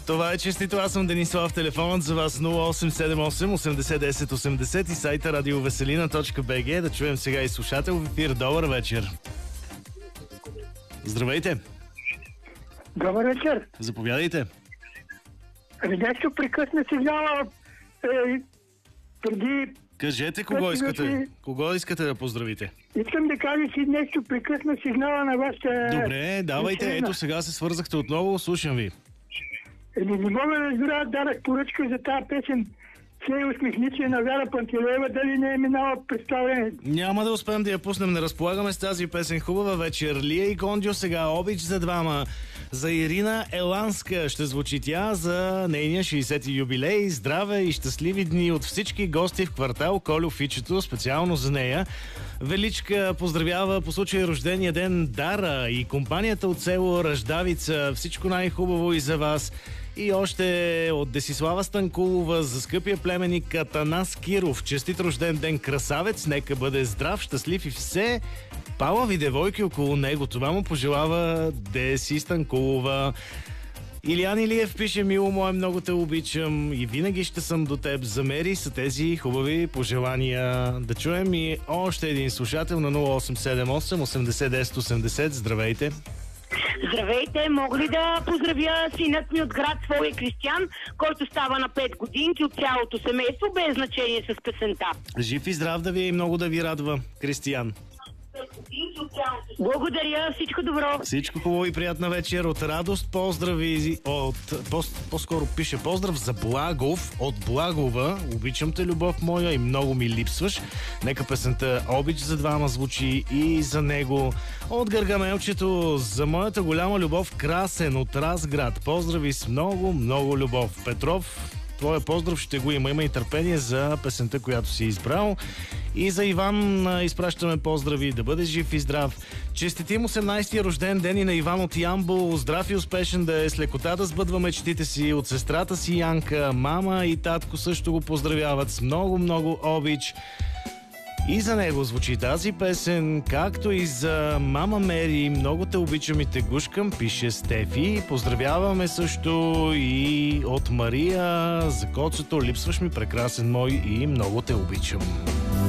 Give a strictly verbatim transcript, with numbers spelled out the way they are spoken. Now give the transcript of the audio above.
Това е честито. Аз съм Денислав. Телефонът за вас нула осем седем осем осемдесет десет осемдесет и сайта радиовеселина точка бг. Да чуем сега и слушател в ефир. Добър вечер. Здравейте. Добър вечер. Заповядайте. Ами нещо прекъсна сигнала е, преди... Кажете кого искате. Кого искате да поздравите? Искам да кажа, че нещо прекъсна сигнала на вашата... Добре, давайте. Вечерна. Ето сега се свързахте отново. Слушам ви. Еми, не мога да разбира, дадах поръчка за тази песен. Се усмихниче на Вяра Пантелеева, дали не е минала представлението. Няма да успеем да я пуснем. Не разполагаме с тази песен. Хубава вечер. Лия и Кондио сега. Обич за двама. За Ирина Еланска ще звучи тя за нейния шейсети юбилей. Здраве и щастливи дни от всички гости в квартал Колю Фичето, специално за нея. Величка поздравява по случай рождения ден Дара и компанията от село Ръждавица. Всичко най-хубаво и за вас. И още от Десислава Станкулова за скъпия племенник Атанас Киров. Честит рожден ден, красавец, нека бъде здрав, щастлив и все палави девойки около него. Това му пожелава Деси Станкулова. Илиян Илиев пише: мило мое, много те обичам и винаги ще съм до теб. Замери са тези хубави пожелания. Да чуем и още един слушател на нула осем седем осем осемдесет десет осемдесет. Здравейте. Здравейте, мога ли да поздравя синът ми от град Своге Кристиян, който става на пет годинки, от цялото семейство, без значение с песента. Жив и здрав да ви е и много да ви радва, Кристиян. Благодаря, всичко добро. Всичко хубаво и приятна вечер. От радост поздрави от... По, по-скоро пише поздрав за Благов от Благова. Обичам те, любов моя, и много ми липсваш. Нека песента Обич за двама звучи и за него. От Гъргамелчето за моята голяма любов Красен от Разград. Поздрави с много, много любов. Петров, твоя поздрав ще го има. Има и търпение за песента, която си избрал. И за Иван изпращаме поздрави. Да бъде жив и здрав. Честитим осемнайсетия рожден ден и на Иван от Ямбол. Здрав и успешен да е. С лекота да сбъдва мечтите си. От сестрата си Янка, мама и татко също го поздравяват с много, много обич. И за него звучи тази песен, както и за мама Мери. Много те обичам и те гушкам, пише Стефи. Поздравяваме също и от Мария за коцето. Липсваш ми, прекрасен мой, и много те обичам.